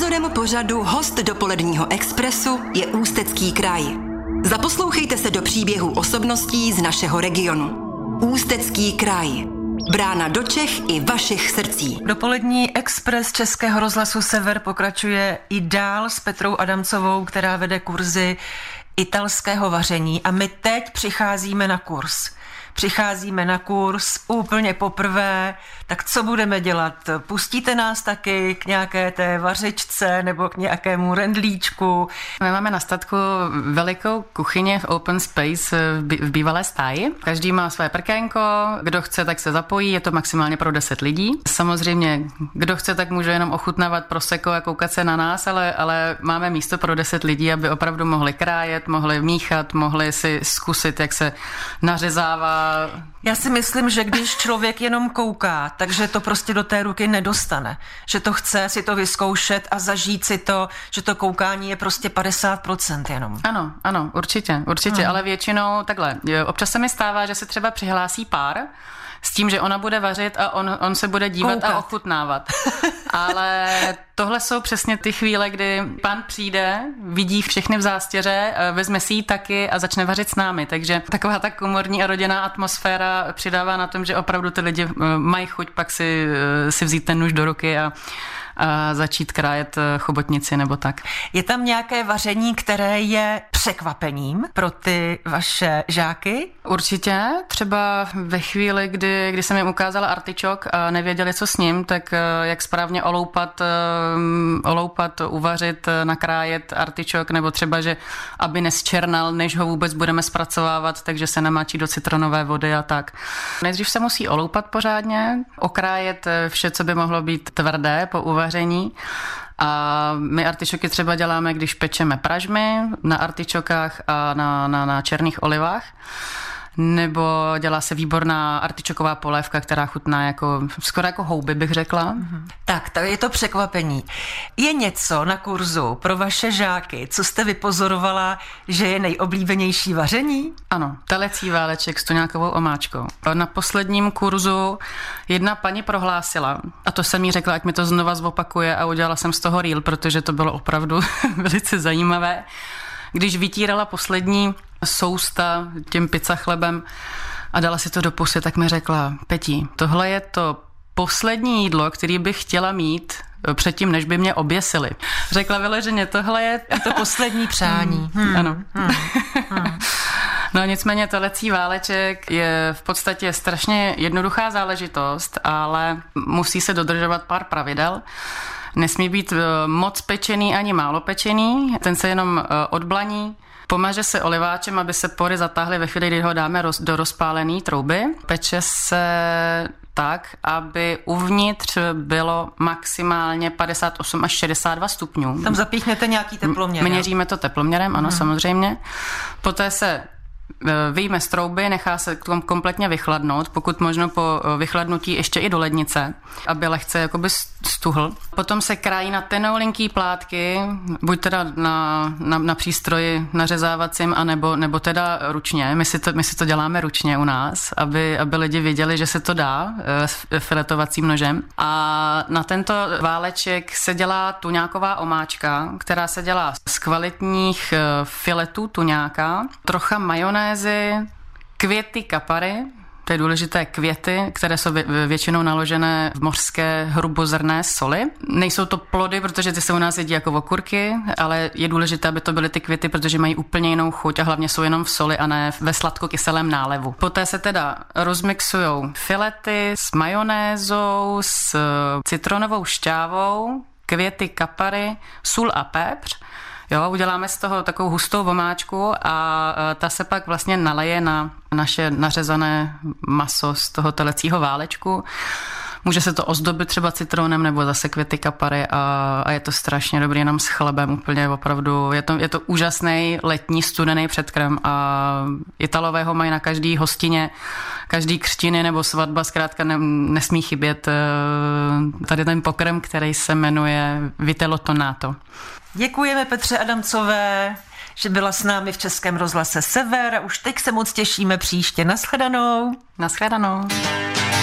Sponzorem pořadu Host dopoledního expresu je Ústecký kraj. Zaposlouchejte se do příběhů osobností z našeho regionu. Ústecký kraj. Brána do Čech i vašich srdcí. Dopolední expres Českého rozhlasu Sever pokračuje i dál s Petrou Adamcovou, která vede kurzy italského vaření. A my teď přicházíme na kurz. Úplně poprvé. Tak co budeme dělat? Pustíte nás taky k nějaké té vařičce nebo k nějakému rendlíčku? My máme na statku velikou kuchyni v open space v bývalé stáji. Každý má své prkénko, kdo chce, tak se zapojí, je to maximálně pro 10 lidí. Samozřejmě, kdo chce, tak může jenom ochutnávat prosecco a koukat se na nás, ale máme místo pro 10 lidí, aby opravdu mohli krájet, mohli míchat, mohli si zkusit, jak se nařezává. Já si myslím, že když člověk jenom kouká, takže to prostě do té ruky nedostane. Že to chce si to vyzkoušet a zažít si to, že to koukání je prostě 50% jenom. Ano, určitě, ale většinou takhle. Občas se mi stává, že se třeba přihlásí pár s tím, že ona bude vařit a on se bude dívat koukat a ochutnávat. Ale tohle jsou přesně ty chvíle, kdy pán přijde, vidí všechny v zástěře, vezme si ji taky a začne vařit s námi. Takže taková ta komorní a rodinná atmosféra přidává na tom, že opravdu ty lidi mají chuť pak si vzít ten nůž do ruky a začít krájet chobotnici nebo tak. Je tam nějaké vaření, které je překvapením pro ty vaše žáky? Určitě. Třeba ve chvíli, kdy jsem jim ukázala artičok a nevěděli, co s ním, tak jak správně oloupat, uvařit, nakrájet artičok, nebo třeba, že aby nesčernal, než ho vůbec budeme zpracovávat, takže se namáčí do citronové vody a tak. Nejdřív se musí oloupat pořádně, okrájet vše, co by mohlo být tvrdé po uvaření. A my artičoky třeba děláme, když pečeme pražmy na artičokách a na černých olivách. Nebo dělá se výborná artičoková polévka, která chutná skoro jako houby, bych řekla. Tak, to je to překvapení. Je něco na kurzu pro vaše žáky, co jste vypozorovala, že je nejoblíbenější vaření? Ano, telecí váleček s tuňákovou omáčkou. Na posledním kurzu jedna paní prohlásila, a to jsem jí řekla, ať mi to znova zopakuje, a udělala jsem z toho reel, protože to bylo opravdu velice zajímavé. Když vytírala poslední sousta tím pizza chlebem a dala si to do pusy, tak mi řekla: Peti, tohle je to poslední jídlo, který bych chtěla mít předtím, než by mě oběsili. Řekla vyloženě, tohle je to poslední přání. Ano. No nicméně telecí váleček je v podstatě strašně jednoduchá záležitost, ale musí se dodržovat pár pravidel. Nesmí být moc pečený ani málo pečený, ten se jenom odblaní. Pomaže se oliváčem, aby se pory zatáhly ve chvíli, kdy ho dáme do rozpálené trouby. Peče se tak, aby uvnitř bylo maximálně 58 až 62 stupňů. Tam zapíchnete nějaký teploměr. Měříme to teploměrem, ano, samozřejmě. Poté se vyjme z trouby, nechá se kompletně vychladnout, pokud možno po vychladnutí ještě i do lednice, aby lehce jakoby stuhl. Potom se krájí na tenoulinký plátky, buď teda na přístroji nařezávacím, nebo teda ručně. My si to děláme ručně u nás, aby lidi věděli, že se to dá s filetovacím nožem. A na tento váleček se dělá tuňáková omáčka, která se dělá z kvalitních filetů tuňáka, trocha majonézy, květy kapary, to je důležité, květy, které jsou většinou naložené v mořské hrubozrnné soli. Nejsou to plody, protože ty se u nás jedí jako okurky, ale je důležité, aby to byly ty květy, protože mají úplně jinou chuť a hlavně jsou jenom v soli a ne ve sladkokyselém nálevu. Poté se teda rozmixujou filety s majonézou, s citronovou šťávou, květy kapary, sůl a pepř. Jo, uděláme z toho takovou hustou vomáčku a ta se pak vlastně naleje na naše nařezané maso z toho telecího válečku. Může se to ozdobit třeba citronem nebo zase květy kapary a je to strašně dobrý jenom s chlebem, úplně opravdu. Je to úžasný letní studený předkrm a Italové ho mají na každý hostině, každý křtiny nebo svatba, zkrátka nesmí chybět tady ten pokrm, který se jmenuje Vitello Tonnato. Děkujeme Petře Adamcové, že byla s námi v Českém rozhlase Sever a už teď se moc těšíme příště. Naschledanou. Naschledanou.